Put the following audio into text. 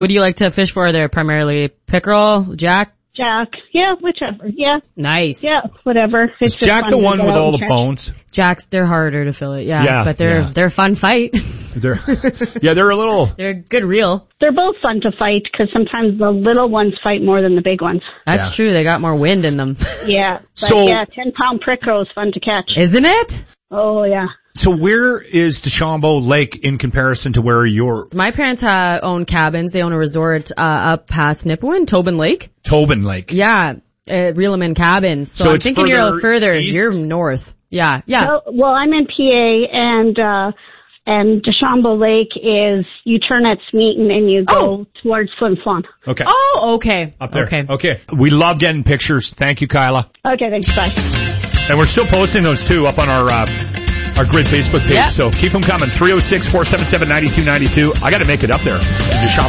What do you like to fish for there? Primarily pickerel, jack? Jack. Yeah, whichever. Yeah. Nice. Yeah, whatever. Is Jack the one with all the bones? Jacks, they're harder to fillet, but they're a fun fight. They're a little... They're a good reel. They're both fun to fight because sometimes the little ones fight more than the big ones. That's true. They got more wind in them. Yeah. But 10-pound pickerel is fun to catch. Isn't it? Oh, yeah. So where is Deschambault Lake in comparison to where you're... My parents own cabins. They own a resort up past Nipawin, Tobin Lake. Tobin Lake. Yeah, Reelaman Cabins. So I'm thinking you're a little further. East? You're north. Yeah. Well, I'm in PA, and Deschambault Lake is, you turn at Smeaton and you go towards Slim Swan. Okay. Oh, okay. Up there. Okay. We love getting pictures. Thank you, Kyla. Okay, thanks. Bye. And we're still posting those, too, up on our Grid Facebook page. So keep them coming. 306-477-9292. I got to make it up there. Deschambault